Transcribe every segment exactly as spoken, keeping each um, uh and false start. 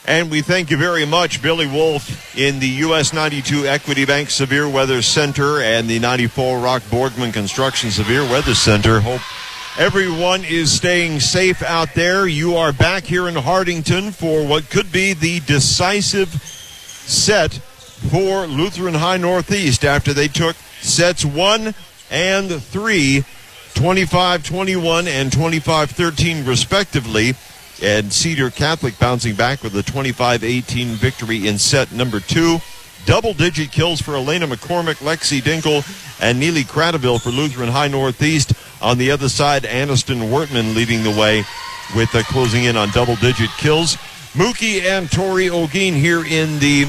And we thank you very much, Billy Wolf, in the U S ninety-two Equity Bank Severe Weather Center and the ninety-four Rock Borgman Construction Severe Weather Center. Hope everyone is staying safe out there. You are back here in Hardington for what could be the decisive set for Lutheran High Northeast after they took sets one and three, twenty-five twenty-one and twenty-five thirteen respectively. And Cedar Catholic bouncing back with a twenty-five eighteen victory in set number two. Double-digit kills for Elena McCormick, Lexi Dinkle, and Neely Cradaville for Lutheran High Northeast. On the other side, Aniston Wortman leading the way with uh, closing in on double-digit kills. Mookie and Tori Ogeen here in the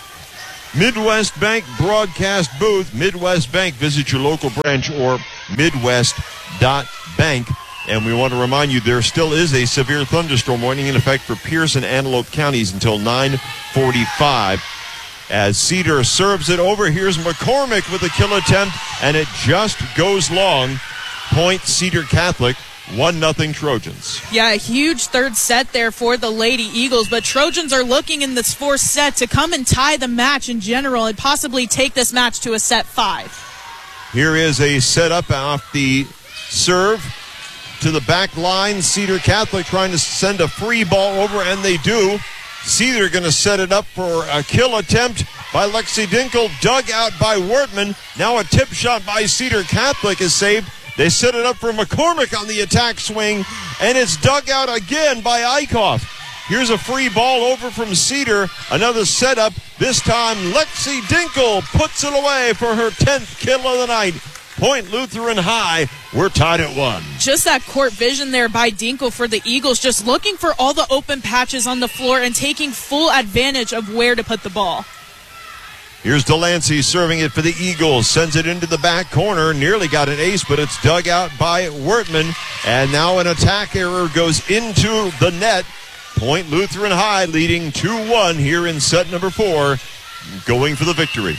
Midwest Bank broadcast booth. Midwest Bank, visit your local branch or midwest dot bank. And we want to remind you there still is a severe thunderstorm warning in effect for Pierce and Antelope counties until nine forty-five. As Cedar serves it over, here's McCormick with a kill attempt, and it just goes long. Point Cedar Catholic, one nothing Trojans. Yeah, a huge third set there for the Lady Eagles, but Trojans are looking in this fourth set to come and tie the match in general and possibly take this match to a set five. Here is a setup off the serve to the back line. Cedar Catholic trying to send a free ball over, and they do. Cedar going to set it up for a kill attempt by Lexi Dinkle, dug out by Wortman. Now a tip shot by Cedar Catholic is saved. They set it up for McCormick on the attack swing, and it's dug out again by Eichhoff. Here's a free ball over from Cedar. Another setup. This time Lexi Dinkle puts it away for her tenth kill of the night. Point Lutheran High. We're tied at one. Just that court vision there by Dinkle for the Eagles, just looking for all the open patches on the floor and taking full advantage of where to put the ball. Here's Delancey serving it for the Eagles. Sends it into the back corner. Nearly got an ace, but it's dug out by Wortman. And now an attack error goes into the net. Point Lutheran High leading two one here in set number four, going for the victory.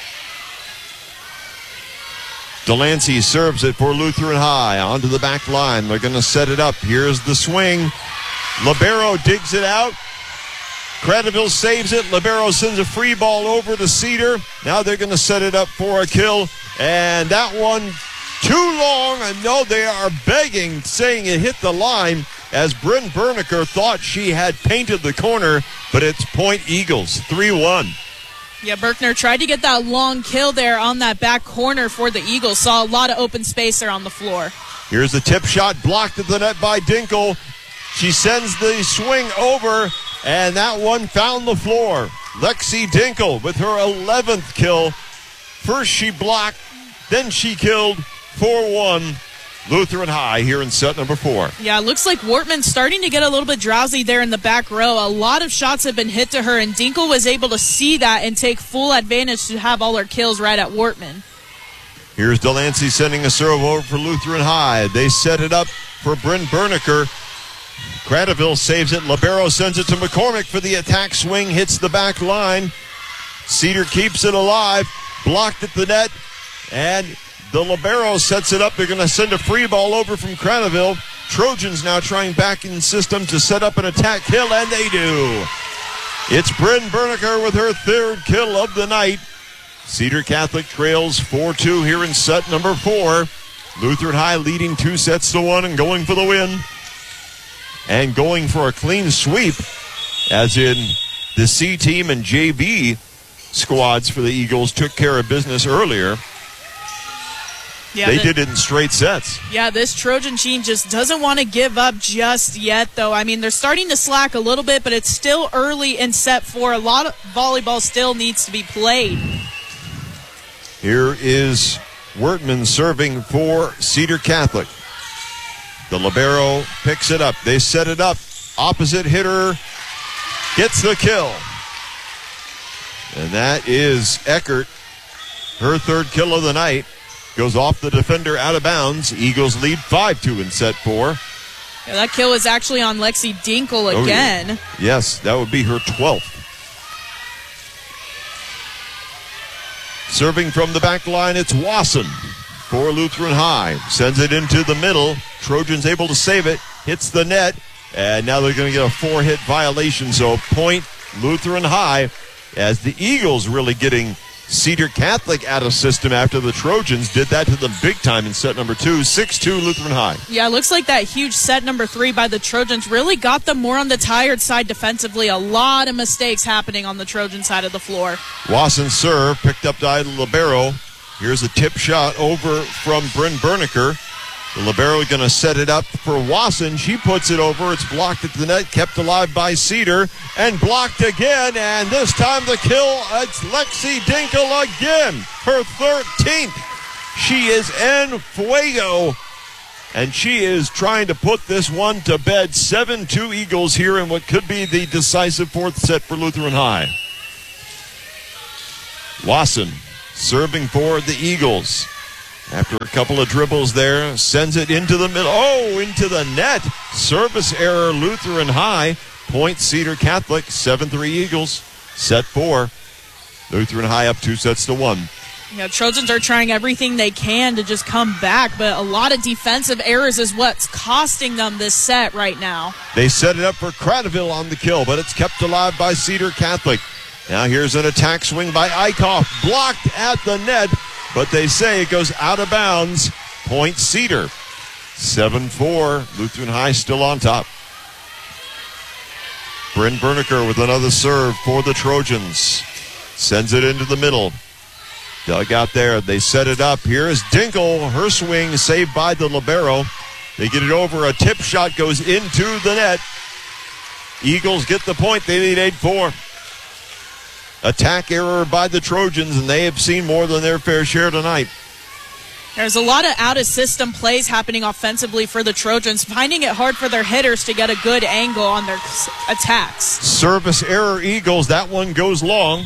Delancey serves it for Lutheran High onto the back line. They're going to set it up. Here's the swing. Libero digs it out. Cradaville saves it. Libero sends a free ball over to Cedar. Now they're going to set it up for a kill. And that one too long. And no, they are begging, saying it hit the line as Bryn Berniker thought she had painted the corner. But it's point Eagles, three one. Yeah, Berkner tried to get that long kill there on that back corner for the Eagles. Saw a lot of open space there on the floor. Here's the tip shot blocked at the net by Dinkle. She sends the swing over, and that one found the floor. Lexi Dinkle with her eleventh kill. First she blocked, then she killed. four one. Lutheran High here in set number four. Yeah, it looks like Wortman's starting to get a little bit drowsy there in the back row. A lot of shots have been hit to her, and Dinkle was able to see that and take full advantage to have all her kills right at Wortman. Here's Delancey sending a serve over for Lutheran High. They set it up for Bryn Berniker. Cradaville saves it. Libero sends it to McCormick for the attack swing. Hits the back line. Cedar keeps it alive. Blocked at the net. And the Libero sets it up. They're going to send a free ball over from Cradaville. Trojans now trying back in system to set up an attack kill, and they do. It's Bryn Berniker with her third kill of the night. Cedar Catholic trails four two here in set number four. Lutheran High leading two sets to one and going for the win. And going for a clean sweep, as in the C team and J V squads for the Eagles took care of business earlier. Yeah, they the, did it in straight sets. Yeah, this Trojan team just doesn't want to give up just yet, though. I mean, they're starting to slack a little bit, but it's still early in set four. A lot of volleyball still needs to be played. Here is Wortman serving for Cedar Catholic. The libero picks it up. They set it up. Opposite hitter gets the kill. And that is Eckert. Her third kill of the night. Goes off the defender out of bounds. Eagles lead five two in set four. Yeah, that kill was actually on Lexi Dinkle again. Oh, yeah. Yes, that would be her twelfth. Serving from the back line, it's Wasson for Lutheran High. Sends it into the middle. Trojans able to save it. Hits the net. And now they're going to get a four-hit violation. So point Lutheran High, as the Eagles really getting Cedar Catholic out of system after the Trojans did that to them big time in set number two. six two Lutheran High. Yeah, it looks like that huge set number three by the Trojans really got them more on the tired side defensively. A lot of mistakes happening on the Trojan side of the floor. Wasson serve, picked up by the libero. Here's a tip shot over from Bryn Berniker. The libero going to set it up for Wasson. She puts it over. It's blocked at the net, kept alive by Cedar, and blocked again. And this time the kill, it's Lexi Dinkle again. Her thirteenth. She is en fuego. And she is trying to put this one to bed. seven two Eagles here in what could be the decisive fourth set for Lutheran High. Wasson serving for the Eagles. After a couple of dribbles there, sends it into the middle. Oh, into the net. Service error, Lutheran High. Point Cedar Catholic, seven three Eagles. Set four. Lutheran High up two sets to one. You know, Trojans are trying everything they can to just come back, but a lot of defensive errors is what's costing them this set right now. They set it up for Cradaville on the kill, but it's kept alive by Cedar Catholic. Now here's an attack swing by Eichhoff. Blocked at the net. But they say it goes out of bounds. Point Cedar. seven four. Lutheran High still on top. Bryn Berniker with another serve for the Trojans. Sends it into the middle. Dug out there. They set it up. Here is Dinkle. Her swing saved by the libero. They get it over. A tip shot goes into the net. Eagles get the point. They lead eight four. Attack error by the Trojans, and they have seen more than their fair share tonight. There's a lot of out-of-system plays happening offensively for the Trojans, finding it hard for their hitters to get a good angle on their attacks. Service error, Eagles. That one goes long.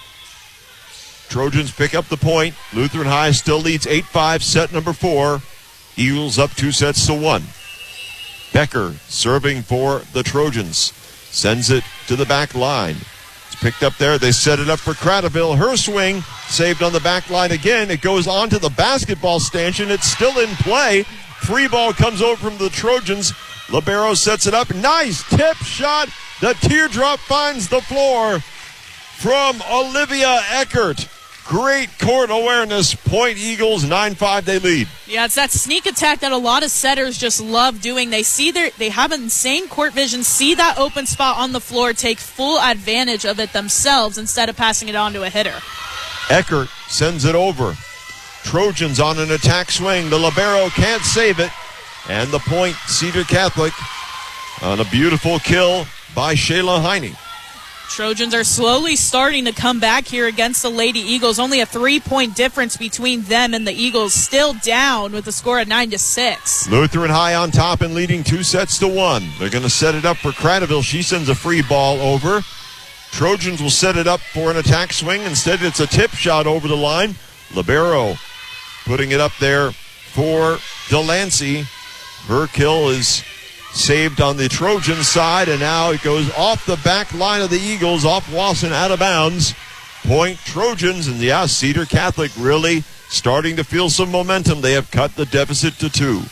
Trojans pick up the point. Lutheran High still leads eight five, set number four. Eagles up two sets to one. Becker serving for the Trojans. Sends it to the back line. Picked up there. They set it up for Cradaville. Her swing saved on the back line again. It goes onto the basketball stanchion. It's still in play. Free ball comes over from the Trojans. Libero sets it up. Nice tip shot. The teardrop finds the floor from Olivia Eckert. Great court awareness. Point Eagles, nine five, they lead. Yeah, it's that sneak attack that a lot of setters just love doing. They see their, they have insane court vision, see that open spot on the floor, take full advantage of it themselves instead of passing it on to a hitter. Eckert sends it over. Trojans on an attack swing. The libero can't save it. And the point, Cedar Catholic on a beautiful kill by Shayla Heine. Trojans are slowly starting to come back here against the Lady Eagles. Only a three-point difference between them and the Eagles, still down with a score of nine to six. Lutheran High on top and leading two sets to one. They're going to set it up for Cradaville. She sends a free ball over. Trojans will set it up for an attack swing. Instead, it's a tip shot over the line. Libero putting it up there for Delancey. Her kill is saved on the Trojan side, and now it goes off the back line of the Eagles, off Wasson, out of bounds. Point Trojans, and yeah, Cedar Catholic really starting to feel some momentum. They have cut the deficit to two.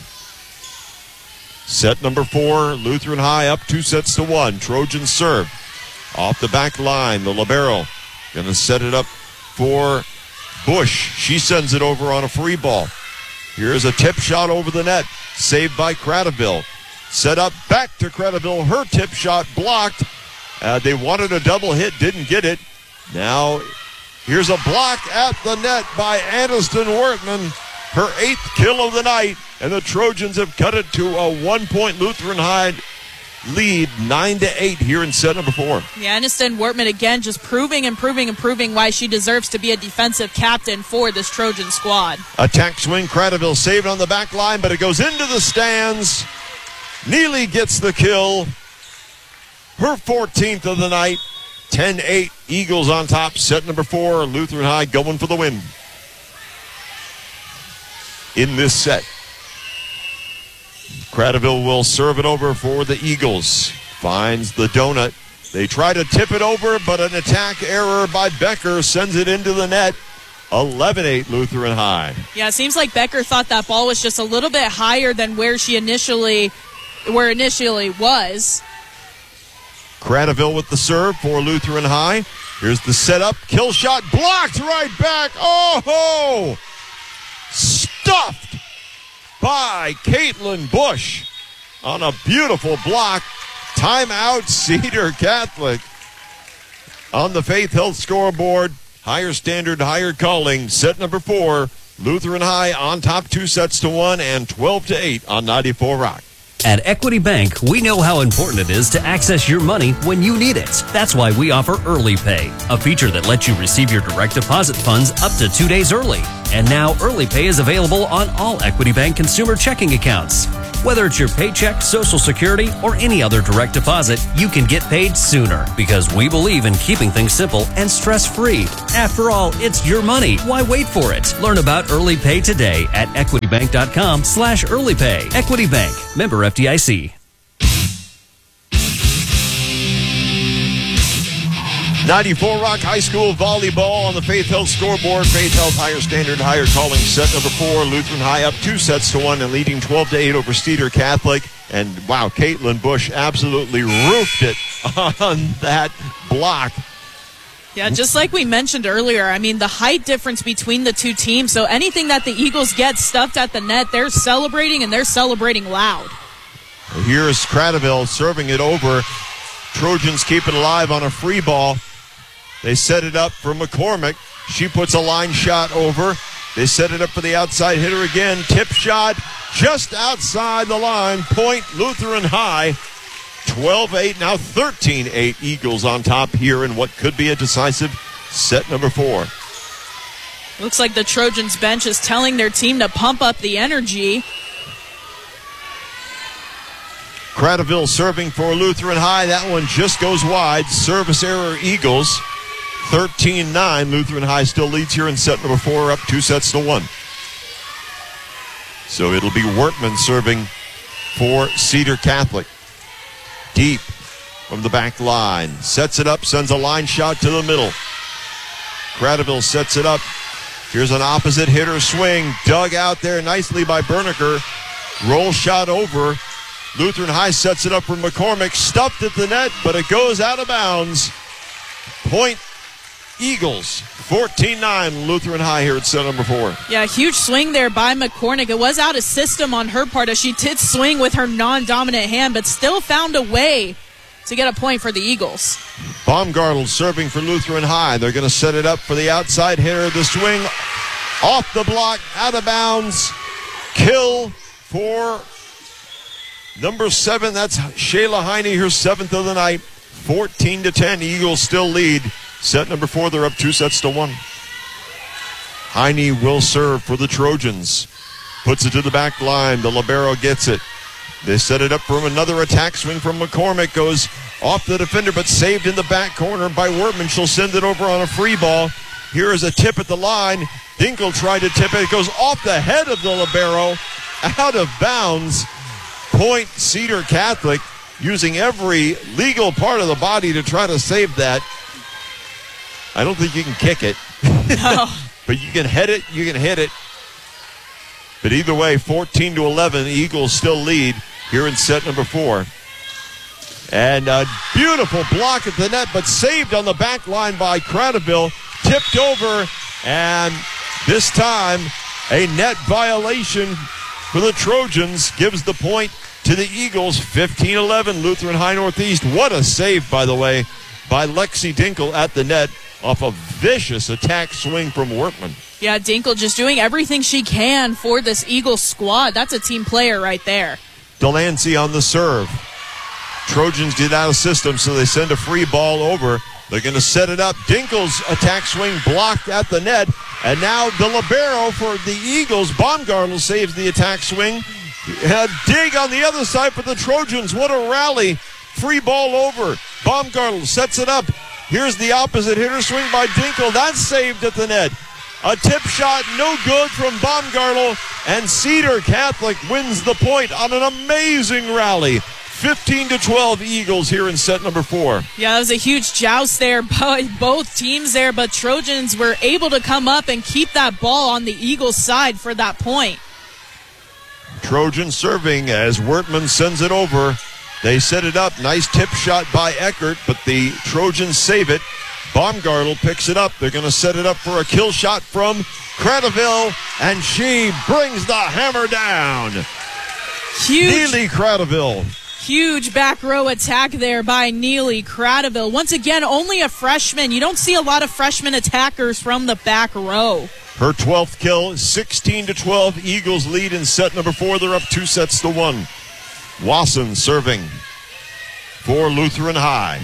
Set number four, Lutheran High up two sets to one. Trojans serve off the back line. The libero going to set it up for Bush. She sends it over on a free ball. Here's a tip shot over the net, saved by Cradaville. Set up back to Cradaville. Her tip shot blocked. Uh, they wanted a double hit, didn't get it. Now, here's a block at the net by Aniston Wortman. Her eighth kill of the night, and the Trojans have cut it to a one-point Lutheran High lead, nine to eight here in set number four. Yeah, Aniston Wortman again just proving and proving and proving why she deserves to be a defensive captain for this Trojan squad. Attack swing, Cradaville saved on the back line, but it goes into the stands. Neely gets the kill. Her fourteenth of the night. ten eight, Eagles on top. Set number four, Lutheran High going for the win in this set. Cradaville will serve it over for the Eagles. Finds the donut. They try to tip it over, but an attack error by Becker sends it into the net. eleven eight Lutheran High. Yeah, it seems like Becker thought that ball was just a little bit higher than where she initially where initially was. Cradaville with the serve for Lutheran High. Here's the setup. Kill shot blocked right back. Oh ho! Stuffed by Caitlin Bush on a beautiful block. Timeout, Cedar Catholic. On the Faith Health scoreboard, higher standard, higher calling. Set number four, Lutheran High on top, two sets to one and twelve to eight on ninety-four Rock. At Equity Bank, we know how important it is to access your money when you need it. That's why we offer Early Pay, a feature that lets you receive your direct deposit funds up to two days early. And now Early Pay is available on all Equity Bank consumer checking accounts. Whether it's your paycheck, Social Security, or any other direct deposit, you can get paid sooner because we believe in keeping things simple and stress-free. After all, it's your money. Why wait for it? Learn about Early Pay today at equitybank.com slash early pay. Equity Bank, member F D I C. ninety-four Rock High School volleyball on the Faith Health scoreboard. Faith Health higher standard, higher calling. Set number four, Lutheran High up two sets to one and leading twelve to eight over Cedar Catholic. And wow, Caitlin Bush absolutely roofed it on that block. Yeah, just like we mentioned earlier, I mean, the height difference between the two teams. So anything that the Eagles get stuffed at the net, they're celebrating, and they're celebrating loud. Here's Cradaville serving it over. Trojans keep it alive on a free ball. They set it up for McCormick. She puts a line shot over. They set it up for the outside hitter again. Tip shot just outside the line. Point Lutheran High. twelve eight, now thirteen eight. Eagles on top here in what could be a decisive set number four. Looks like the Trojans bench is telling their team to pump up the energy. Cradaville serving for Lutheran High. That one just goes wide. Service error, Eagles. thirteen nine. Lutheran High still leads here in set number four, up two sets to one. So it'll be Wortman serving for Cedar Catholic. Deep from the back line. Sets it up, sends a line shot to the middle. Cradaville sets it up. Here's an opposite hitter swing. Dug out there nicely by Berniker. Roll shot over. Lutheran High sets it up for McCormick. Stuffed at the net, but it goes out of bounds. Point Eagles. fourteen nine Lutheran High here at set number four. Yeah, huge swing there by McCormick. It was out of system on her part as she did swing with her non-dominant hand, but still found a way to get a point for the Eagles. Baumgartel serving for Lutheran High. They're going to set it up for the outside hitter. The swing off the block, out of bounds. Kill for number seven. That's Shayla Heine, her seventh of the night. fourteen to ten. Eagles still lead. Set number four, they're up two sets to one. Heine will serve for the Trojans. Puts it to the back line. The libero gets it. They set it up for him. Another attack swing from McCormick. Goes off the defender, but saved in the back corner by Wortman. She'll send it over on a free ball. Here is a tip at the line. Dinkel tried to tip it. It goes off the head of the libero. Out of bounds. Point Cedar Catholic, using every legal part of the body to try to save that. I don't think you can kick it. No. But you can head it, you can hit it. But either way, fourteen to eleven, the Eagles still lead here in set number four. And a beautiful block at the net, but saved on the back line by Cradaville. Tipped over, and this time a net violation for the Trojans gives the point to the Eagles. Fifteen eleven, Lutheran High Northeast. What a save, by the way, by Lexi Dinkel at the net off a vicious attack swing from Wortman. Yeah, Dinkel just doing everything she can for this Eagles squad. That's a team player right there. Delancey on the serve. Trojans get out of system, so they send a free ball over. They're going to set it up. Dinkel's attack swing blocked at the net. And now the libero for the Eagles. Baumgartel saves the attack swing. A dig on the other side for the Trojans. What a rally. Free ball over. Baumgartel sets it up. Here's the opposite hitter swing by Dinkel. That's saved at the net. A tip shot, no good from Baumgartel. And Cedar Catholic wins the point on an amazing rally. fifteen to twelve Eagles here in set number four. Yeah, that was a huge joust there by both teams there, but Trojans were able to come up and keep that ball on the Eagles side for that point. Trojan serving as Wertman sends it over. They set it up. Nice tip shot by Eckert, but the Trojans save it. Baumgartel picks it up. They're going to set it up for a kill shot from Cradaville, and she brings the hammer down. Huge. Neely Cradaville. Huge back row attack there by Neely Cradaville. Once again, only a freshman. You don't see a lot of freshman attackers from the back row. Her twelfth kill, sixteen to twelve. Eagles lead in set number four. They're up two sets to one. Wasson serving for Lutheran High.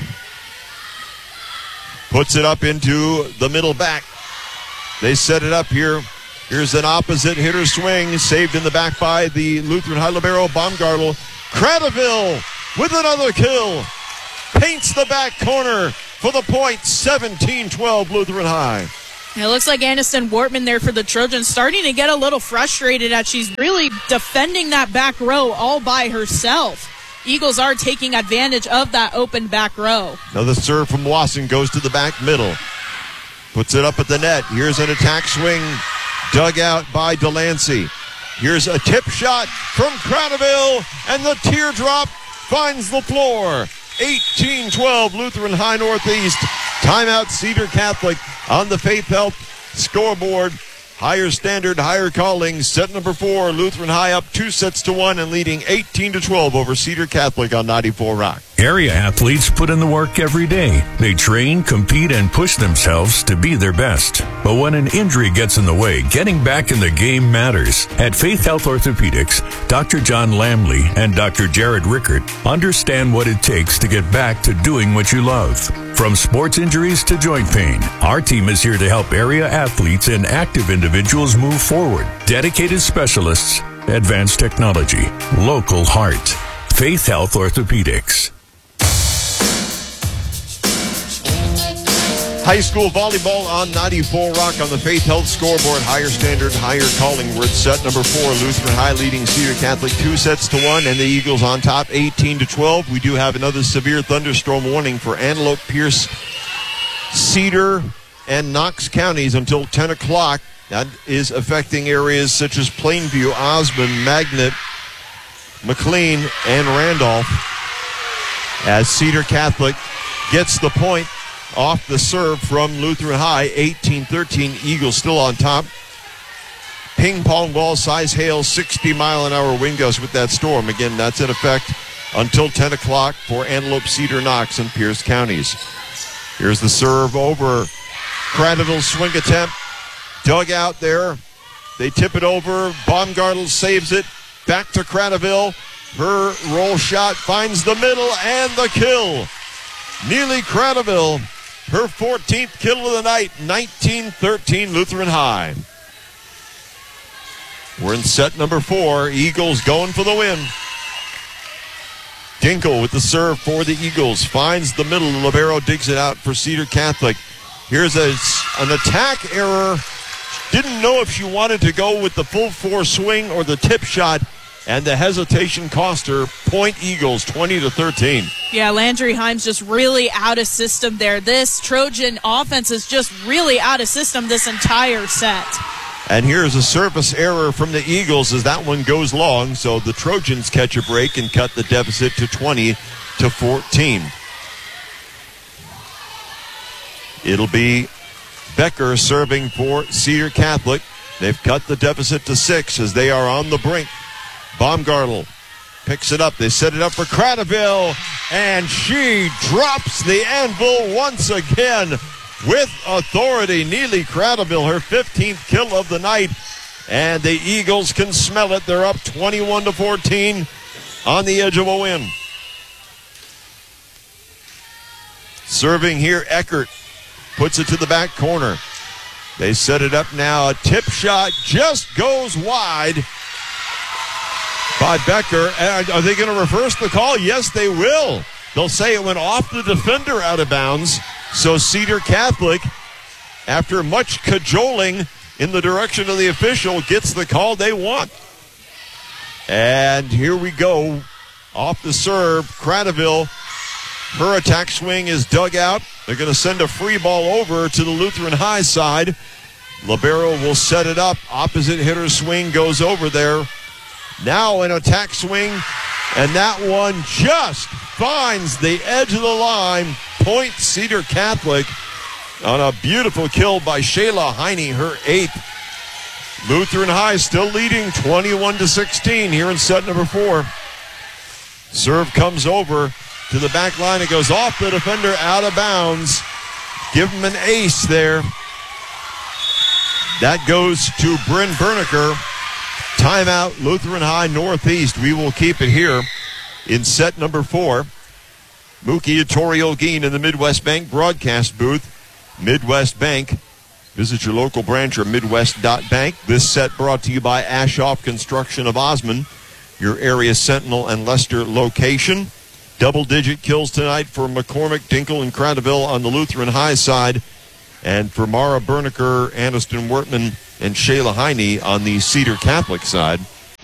Puts it up into the middle back. They set it up here. Here's an opposite hitter swing. Saved in the back by the Lutheran High libero, Baumgartel. Cradaville with another kill. Paints the back corner for the point. seventeen twelve Lutheran High. It looks like Aniston Wortman there for the Trojans starting to get a little frustrated as she's really defending that back row all by herself. Eagles are taking advantage of that open back row. Another serve from Wasson goes to the back middle. Puts it up at the net. Here's an attack swing dug out by Delancey. Here's a tip shot from Cradaville, and the teardrop finds the floor. eighteen twelve Lutheran High Northeast. Timeout Cedar Catholic on the Faith Health scoreboard. Higher standard, higher calling. Set number four, Lutheran High up two sets to one and leading eighteen to twelve over Cedar Catholic on ninety-four Rock. Area athletes put in the work every day. They train, compete, and push themselves to be their best. But when an injury gets in the way, getting back in the game matters. At Faith Health Orthopedics, Doctor John Lamley and Doctor Jared Rickert understand what it takes to get back to doing what you love. From sports injuries to joint pain, our team is here to help area athletes and active individuals move forward. Dedicated specialists, advanced technology, local heart. Faith Health Orthopedics. High school volleyball on ninety-four Rock on the Faith Health scoreboard. Higher standard, higher calling. We're at set number four. Lutheran High leading Cedar Catholic two sets to one, and the Eagles on top eighteen to twelve. We do have another severe thunderstorm warning for Antelope, Pierce, Cedar, and Knox counties until ten o'clock. That is affecting areas such as Plainview, Osmond, Magnet, McLean, and Randolph. As Cedar Catholic gets the point off the serve from Lutheran High, eighteen thirteen. Eagles still on top. Ping pong ball size hail, sixty mile an hour wind gusts with that storm. Again, that's in effect until ten o'clock for Antelope, Cedar, Knox, and Pierce counties. Here's the serve over. Cradaville swing attempt. Dug out there. They tip it over. Baumgartel saves it. Back to Cradaville. Her roll shot finds the middle and the kill. Neely Cradaville, her fourteenth kill of the night, nineteen thirteen Lutheran High. We're in set number four. Eagles going for the win. Ginkle with the serve for the Eagles. Finds the middle. Libero digs it out for Cedar Catholic. Here's a, an attack error. Didn't know if she wanted to go with the full force swing or the tip shot, and the hesitation cost her. Point Eagles, twenty to thirteen. Yeah, Landry Himes just really out of system there. This Trojan offense is just really out of system this entire set. And here's a service error from the Eagles as that one goes long, so the Trojans catch a break and cut the deficit to twenty to fourteen. It'll be Becker serving for Cedar Catholic. They've cut the deficit to six as they are on the brink. Baumgartel picks it up. They set it up for Cradaville, and she drops the anvil once again with authority. Neely Cradaville, her fifteenth kill of the night, and the Eagles can smell it. They're up twenty-one to fourteen on the edge of a win. Serving here, Eckert puts it to the back corner. They set it up now. A tip shot just goes wide by Becker. And are they going to reverse the call? Yes, they will. They'll say it went off the defender out of bounds. So Cedar Catholic, after much cajoling in the direction of the official, gets the call they want. And here we go. Off the serve, Cradaville. Her attack swing is dug out. They're going to send a free ball over to the Lutheran High side. Libero will set it up. Opposite hitter swing goes over there. Now an attack swing, and that one just finds the edge of the line. Point Cedar Catholic on a beautiful kill by Shayla Heine, her eighth. Lutheran High still leading twenty-one to sixteen here in set number four. Serve comes over to the back line. It goes off the defender, out of bounds. Give him an ace there. That goes to Bryn Berniker. Timeout, Lutheran High Northeast. We will keep it here in set number four. Mookie and Tori Olguin in the Midwest Bank broadcast booth. Midwest Bank. Visit your local branch or midwest dot bank. This set brought to you by Ashoff Construction of Osmond, your area Sentinel and Lester location. Double-digit kills tonight for McCormick, Dinkle, and Cradaville on the Lutheran High side. And for Mara Berniker, Aniston Wortman, and Shayla Heine on the Cedar Catholic side.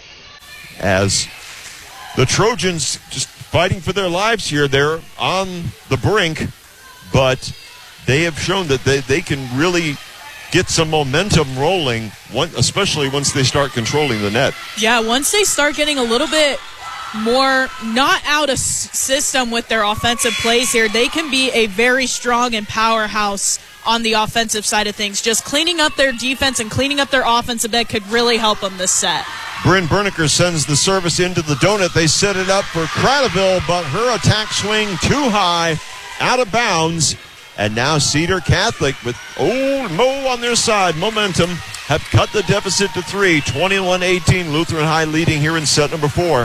As the Trojans just fighting for their lives here. They're on the brink, but they have shown that they, they can really get some momentum rolling, one, especially once they start controlling the net. Yeah, once they start getting a little bit more not out of system with their offensive plays here, they can be a very strong and powerhouse on the offensive side of things. Just cleaning up their defense and cleaning up their offense a bit could really help them this set. Bryn Berniker sends the service into the donut. They set it up for Cradaville, but her attack swing too high, out of bounds. And now Cedar Catholic with old Mo on their side. Momentum have cut the deficit to three. twenty-one eighteen, Lutheran High leading here in set number four.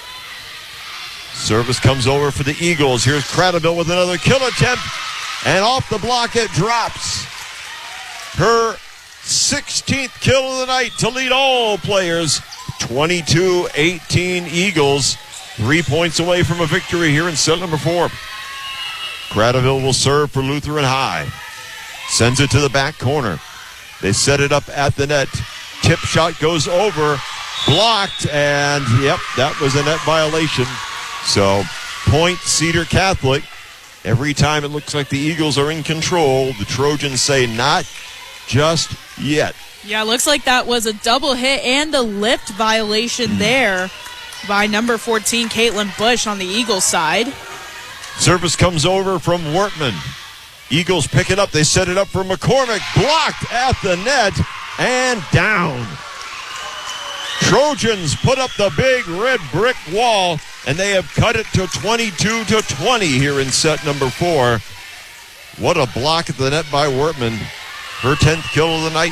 Service comes over for the Eagles. Here's Cradaville with another kill attempt. And off the block it drops. Her sixteenth kill of the night to lead all players. twenty-two eighteen Eagles. Three points away from a victory here in set number four. Cradaville will serve for Lutheran High. Sends it to the back corner. They set it up at the net. Tip shot goes over. Blocked. And, yep, that was a net violation. So, point Cedar Catholic. Every time it looks like the Eagles are in control, the Trojans say not just yet. Yeah, it looks like that was a double hit and a lift violation there by number fourteen, Caitlin Bush on the Eagles side. Service comes over from Wortman. Eagles pick it up. They set it up for McCormick. Blocked at the net and down. Trojans put up the big red brick wall, and they have cut it to twenty-two to twenty here in set number four. What a block at the net by Wortman. Her tenth kill of the night.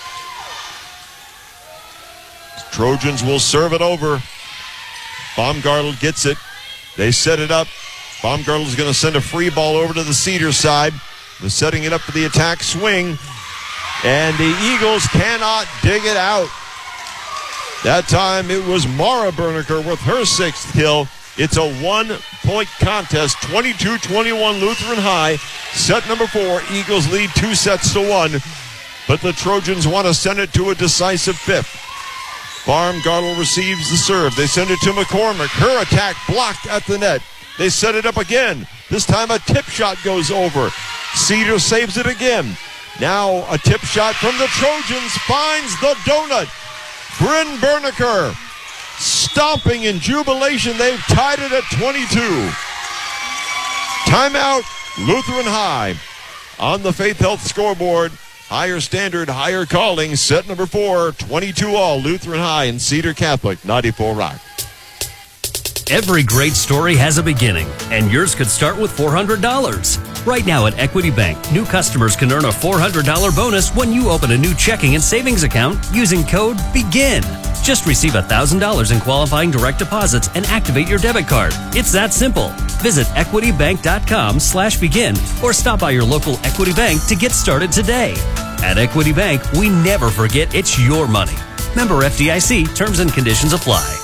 Trojans will serve it over. Baumgartel gets it. They set it up. Baumgartel is going to send a free ball over to the Cedar side. They're setting it up for the attack swing. And the Eagles cannot dig it out. That time it was Mara Berniker with her sixth kill. It's a one-point contest, twenty-two twenty-one Lutheran High. Set number four, Eagles lead two sets to one. But the Trojans want to send it to a decisive fifth. Baumgartel receives the serve. They send it to McCormick. Her attack blocked at the net. They set it up again. This time a tip shot goes over. Cedar saves it again. Now a tip shot from the Trojans finds the donut. Bryn Berniker stomping in jubilation. They've tied it at twenty-two. Timeout, Lutheran High. On the Faith Health scoreboard, higher standard, higher calling. Set number four, twenty-two all. Lutheran High and Cedar Catholic, ninety-four Rock. Every great story has a beginning, and yours could start with four hundred dollars. Right now at Equity Bank, new customers can earn a four hundred dollars bonus when you open a new checking and savings account using code BEGIN. Just receive one thousand dollars in qualifying direct deposits and activate your debit card. It's that simple. Visit equitybank.com slash begin or stop by your local Equity Bank to get started today. At Equity Bank, we never forget it's your money. Member F D I C, terms and conditions apply.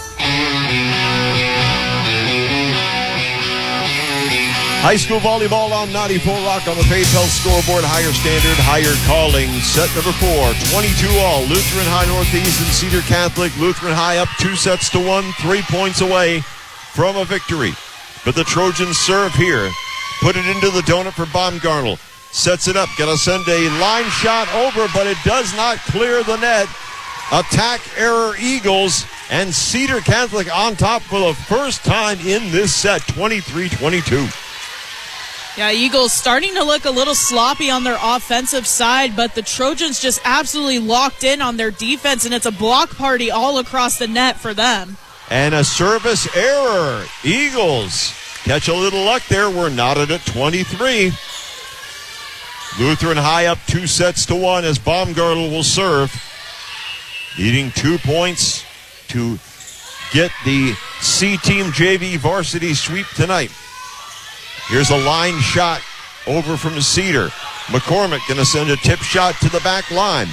High school volleyball on ninety-four Rock on the Faith Health scoreboard. Higher standard, higher calling. Set number four, twenty-two all. Lutheran High Northeast and Cedar Catholic. Lutheran High up two sets to one, three points away from a victory. But the Trojans serve here. Put it into the donut for Baumgartel. Sets it up. Gonna send a line shot over, but it does not clear the net. Attack error Eagles, and Cedar Catholic on top for the first time in this set, twenty-three twenty-two. Yeah, Eagles starting to look a little sloppy on their offensive side, but the Trojans just absolutely locked in on their defense, and it's a block party all across the net for them. And a service error. Eagles catch a little luck there. We're knotted at twenty-three. Lutheran High up two sets to one as Baumgartel will serve. Needing two points to get the C-Team J V varsity sweep tonight. Here's a line shot over from Cedar. McCormick going to send a tip shot to the back line.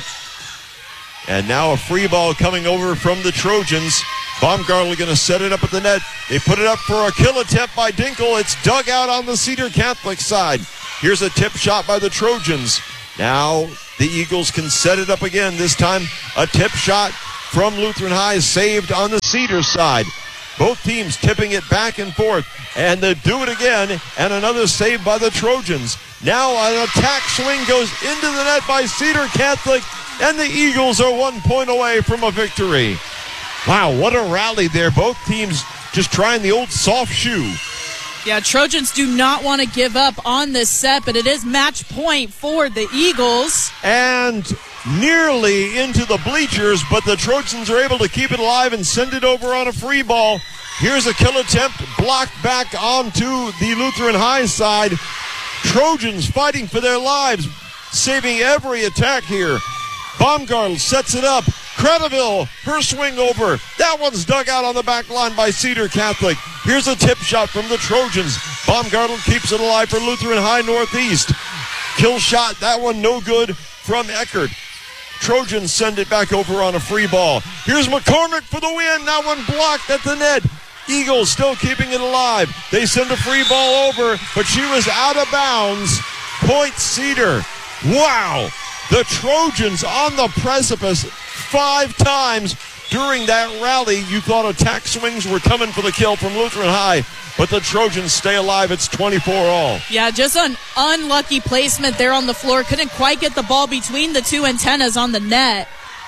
And now a free ball coming over from the Trojans. Baumgartel going to set it up at the net. They put it up for a kill attempt by Dinkle. It's dug out on the Cedar Catholic side. Here's a tip shot by the Trojans. Now the Eagles can set it up again. This time a tip shot from Lutheran High saved on the Cedar side. Both teams tipping it back and forth. And they do it again. And another save by the Trojans. Now an attack swing goes into the net by Cedar Catholic. And the Eagles are one point away from a victory. Wow, what a rally there. Both teams just trying the old soft shoe. Yeah, Trojans do not want to give up on this set, but it is match point for the Eagles. And nearly into the bleachers, but the Trojans are able to keep it alive and send it over on a free ball. Here's a kill attempt, blocked back onto the Lutheran High side. Trojans fighting for their lives, saving every attack here. Baumgartel sets it up. Credeville, her swing over. That one's dug out on the back line by Cedar Catholic. Here's a tip shot from the Trojans. Baumgartel keeps it alive for Lutheran High Northeast. Kill shot, that one no good from Eckert. Trojans send it back over on a free ball. Here's McCormick for the win. That one blocked at the net. Eagles still keeping it alive. They send a free ball over, but she was out of bounds. Point Cedar. Wow. The Trojans on the precipice five times during that rally. You thought attack swings were coming for the kill from Lutheran High, but the Trojans stay alive. It's twenty-four all. Yeah, just an unlucky placement there on the floor. Couldn't quite get the ball between the two antennas on the net.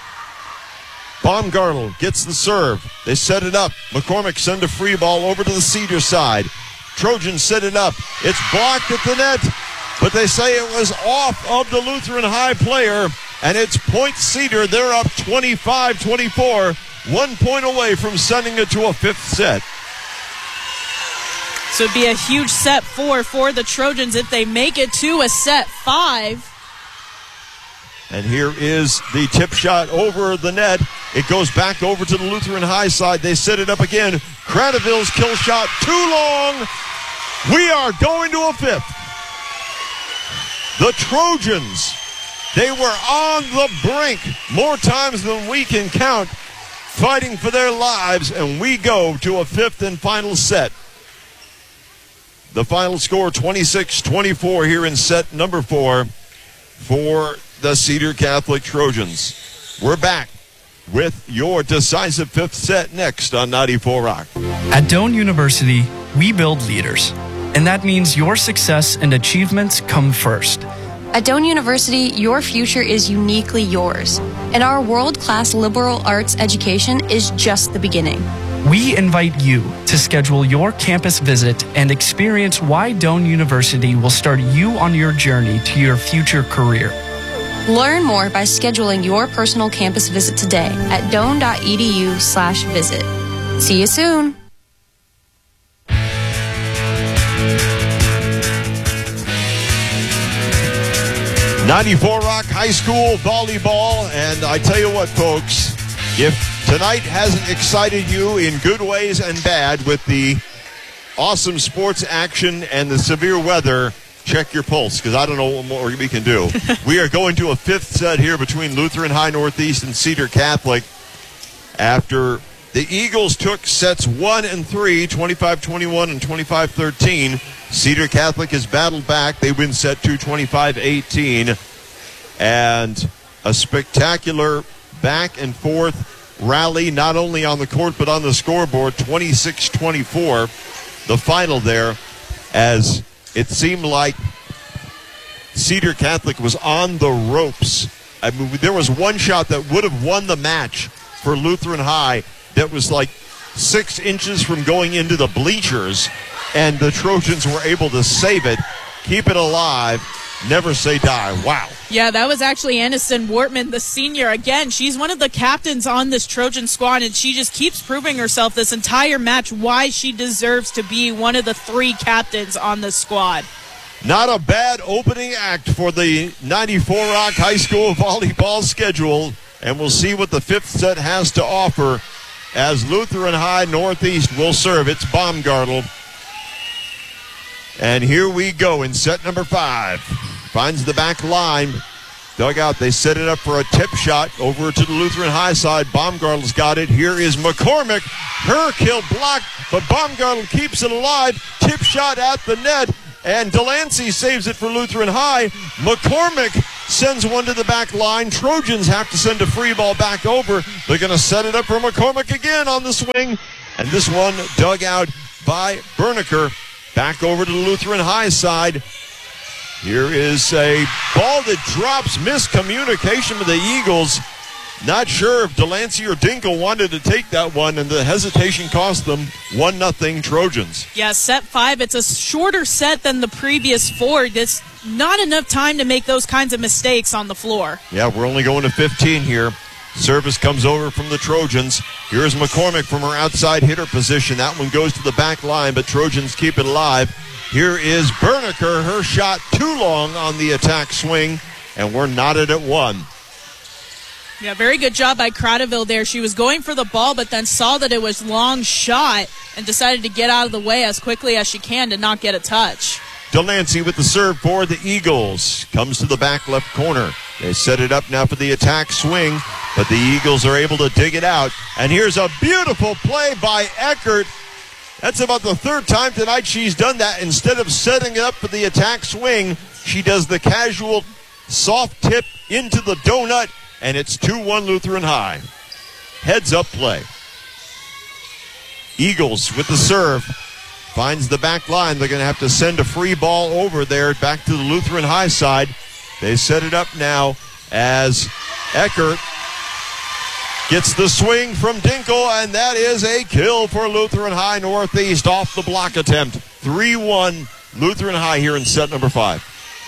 Baumgartel gets the serve. They set it up. McCormick send a free ball over to the Cedar side. Trojans set it up. It's blocked at the net, but they say it was off of the Lutheran High player, and it's point Cedar. They're up twenty-five twenty-four, one point away from sending it to a fifth set. So it'd be a huge set four for the Trojans if they make it to a set five. And here is the tip shot over the net. It goes back over to the Lutheran High side. They set it up again. Cradaville's kill shot too long. We are going to a fifth. The Trojans, they were on the brink more times than we can count, fighting for their lives, and we go to a fifth and final set. The final score, twenty-six twenty-four here in set number four for the Cedar Catholic Trojans. We're back with your decisive fifth set next on ninety-four Rock. At Doane University, we build leaders, and that means your success and achievements come first. At Doane University, your future is uniquely yours, and our world-class liberal arts education is just the beginning. We invite you to schedule your campus visit and experience why Doane University will start you on your journey to your future career. Learn more by scheduling your personal campus visit today at doane.edu slash visit. See you soon. ninety-four Rock High School volleyball, and I tell you what, folks, if tonight hasn't excited you in good ways and bad with the awesome sports action and the severe weather, check your pulse, because I don't know what more we can do. We are going to a fifth set here between Lutheran High Northeast and Cedar Catholic after the Eagles took sets one and three, twenty-five twenty-one and twenty-five thirteen. Cedar Catholic has battled back. They win set two, twenty-five eighteen. And a spectacular back and forth rally, not only on the court but on the scoreboard, twenty-six twenty-four. The final there, as it seemed like Cedar Catholic was on the ropes. I mean, there was one shot that would have won the match for Lutheran High, that was like six inches from going into the bleachers, and the Trojans were able to save it, keep it alive, never say die. Wow. Yeah, that was actually Aniston Wortman, the senior. Again, she's one of the captains on this Trojan squad, and she just keeps proving herself this entire match why she deserves to be one of the three captains on this squad. Not a bad opening act for the ninety-four Rock High School volleyball schedule, and we'll see what the fifth set has to offer as Lutheran High Northeast will serve. It's Baumgartel. And here we go in set number five. Finds the back line. Dugout, they set it up for a tip shot over to the Lutheran High side. Baumgartel's got it. Here is McCormick. Her kill blocked, but Baumgartel keeps it alive. Tip shot at the net, and Delancey saves it for Lutheran High. McCormick sends one to the back line. Trojans have to send a free ball back over. They're going to set it up for McCormick again on the swing, and this one dug out by Berniker. Back over to the Lutheran High side. Here is a ball that drops. Miscommunication with the Eagles. Not sure if Delancey or Dinkle wanted to take that one, and the hesitation cost them one nothing Trojans. Yeah, set five, it's a shorter set than the previous four. It's not enough time to make those kinds of mistakes on the floor. Yeah, we're only going to fifteen here. Service comes over from the Trojans. Here's McCormick from her outside hitter position. That one goes to the back line, but Trojans keep it alive. Here is Berniker. Her shot too long on the attack swing, and we're knotted at one. Yeah, very good job by Cradaville there. She was going for the ball, but then saw that it was long shot and decided to get out of the way as quickly as she can to not get a touch. Delancey with the serve for the Eagles. Comes to the back left corner. They set it up now for the attack swing, but the Eagles are able to dig it out. And here's a beautiful play by Eckert. That's about the third time tonight she's done that. Instead of setting it up for the attack swing, she does the casual soft tip into the donut, and it's two one Lutheran High. Heads up play. Eagles with the serve. Finds the back line. They're going to have to send a free ball over there back to the Lutheran High side. They set it up now as Eckert gets the swing from Dinkle, and that is a kill for Lutheran High Northeast off the block attempt. three one Lutheran High here in set number five.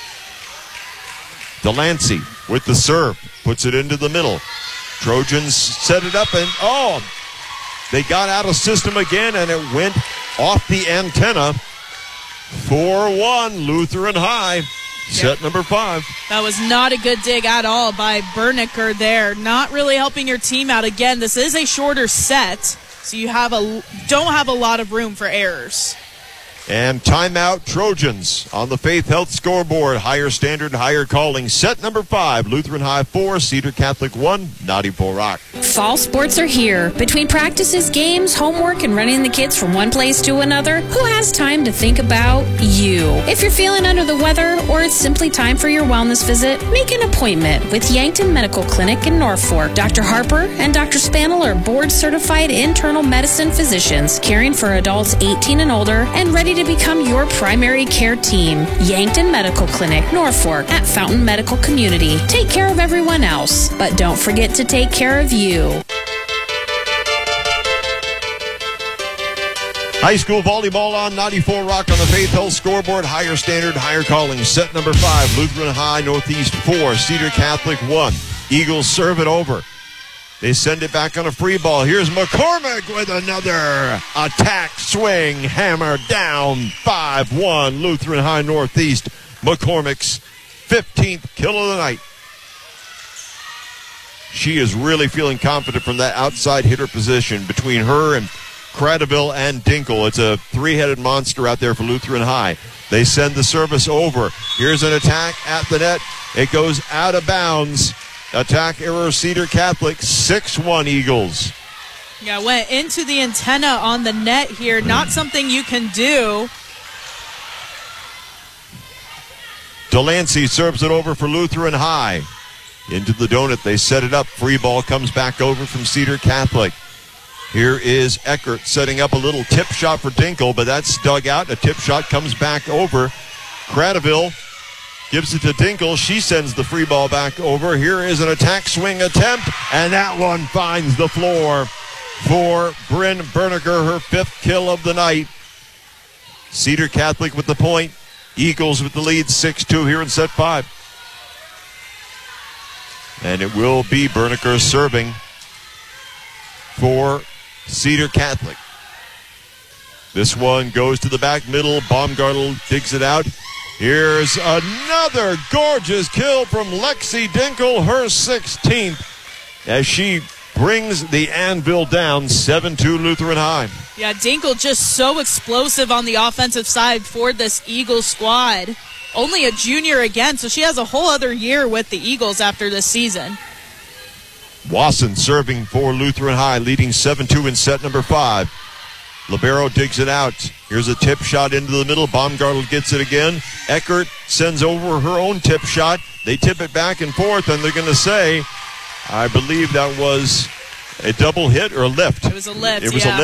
Delancey with the serve. Puts it into the middle. Trojans set it up, and oh, they got out of system again, and it went off the antenna. four one Lutheran High, set number five. That was not a good dig at all by Berniker there. Not really helping your team out. Again, this is a shorter set, so you have a don't have a lot of room for errors. And timeout Trojans on the Faith Health scoreboard. Higher standard, higher calling. Set number five, Lutheran High four, Cedar Catholic one, ninety-four Rock. Fall sports are here. Between practices, games, homework, and running the kids from one place to another, who has time to think about you? If you're feeling under the weather or it's simply time for your wellness visit, make an appointment with Yankton Medical Clinic in Norfolk. Doctor Harper and Doctor Spanel are board-certified internal medicine physicians caring for adults eighteen and older and ready to become your primary care team. Yankton Medical Clinic, Norfolk, at Fountain Medical Community. Take care of everyone else, but don't forget to take care of you. High school volleyball on ninety-four Rock on the Faith Health scoreboard. Higher standard, higher calling. Set number five, Lutheran High Northeast four, Cedar Catholic one. Eagles serve it over. They send it back on a free ball. Here's McCormick with another attack swing. Hammer down. five one Lutheran High Northeast. McCormick's fifteenth kill of the night. She is really feeling confident from that outside hitter position between her and Cradaville and Dinkle. It's a three-headed monster out there for Lutheran High. They send the service over. Here's an attack at the net. It goes out of bounds. Attack error, Cedar Catholic, six one Eagles. Yeah, went into the antenna on the net here. Not something you can do. Delancey serves it over for Lutheran High. Into the donut, they set it up. Free ball comes back over from Cedar Catholic. Here is Eckert setting up a little tip shot for Dinkle, but that's dug out. A tip shot comes back over. Cradaville gives it to Dinkle. She sends the free ball back over. Here is an attack swing attempt, and that one finds the floor. for Bryn Berniger, her fifth kill of the night. Cedar Catholic with the point. Eagles with the lead, six two here in set five. And it will be Berniger serving for Cedar Catholic. This one goes to the back middle. Baumgartel digs it out. Here's another gorgeous kill from Lexi Dinkle, her sixteenth, as she brings the anvil down, seven two Lutheran High. Yeah, Dinkle just so explosive on the offensive side for this Eagles squad. Only a junior again, so she has a whole other year with the Eagles after this season. Wasson serving for Lutheran High, leading seven two in set number five. Libero digs it out. Here's a tip shot into the middle. Baumgartel gets it again. Eckert sends over her own tip shot. They tip it back and forth, and they're going to say, I believe that was a double hit or a lift. It was a lift, It was yeah. a lift.